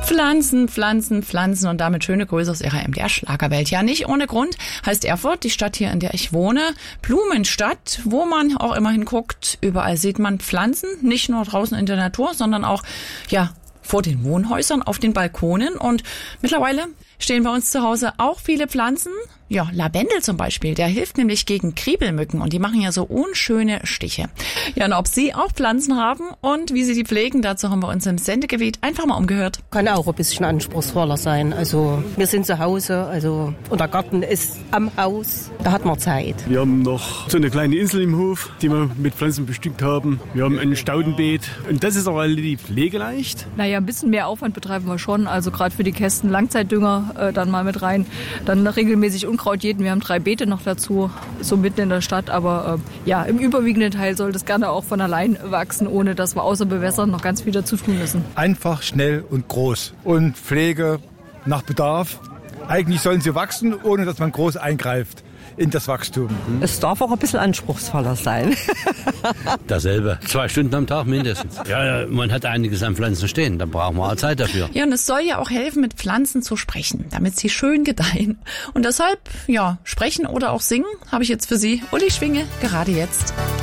Pflanzen, Pflanzen, Pflanzen und damit schöne Grüße aus ihrer MDR-Schlagerwelt. Ja, nicht ohne Grund heißt Erfurt, die Stadt hier, in der ich wohne, Blumenstadt, wo man auch immer hinguckt. Überall sieht man Pflanzen, nicht nur draußen in der Natur, sondern auch, ja, vor den Wohnhäusern, auf den Balkonen. Und mittlerweile stehen bei uns zu Hause auch viele Pflanzen. Ja, Lavendel zum Beispiel, der hilft nämlich gegen Kriebelmücken und die machen ja so unschöne Stiche. Ja, und ob Sie auch Pflanzen haben und wie Sie die pflegen, dazu haben wir uns im Sendegebiet einfach mal umgehört. Kann auch ein bisschen anspruchsvoller sein. Also wir sind zu Hause, und der Garten ist am Haus, da hat man Zeit. Wir haben noch so eine kleine Insel im Hof, die wir mit Pflanzen bestückt haben. Wir haben ein Staudenbeet und das ist auch relativ pflegeleicht. Naja, ein bisschen mehr Aufwand betreiben wir schon, also gerade für die Kästen Langzeitdünger dann mal mit rein, dann regelmäßig Unkraut jäten. Wir haben 3 Beete noch dazu, so mitten in der Stadt, aber ja, im überwiegenden Teil soll das gerne auch von allein wachsen, ohne dass wir außer Bewässern noch ganz viel dazu tun müssen. Einfach, schnell und groß und Pflege nach Bedarf. Eigentlich sollen sie wachsen, ohne dass man groß eingreift in das Wachstum. Es darf auch ein bisschen anspruchsvoller sein. Dasselbe. 2 Stunden am Tag mindestens. Ja, man hat einiges an Pflanzen stehen, da brauchen wir auch Zeit dafür. Ja, und es soll ja auch helfen, mit Pflanzen zu sprechen, damit sie schön gedeihen. Und deshalb, ja, sprechen oder auch singen, habe ich jetzt für Sie Uli Schwinge, gerade jetzt.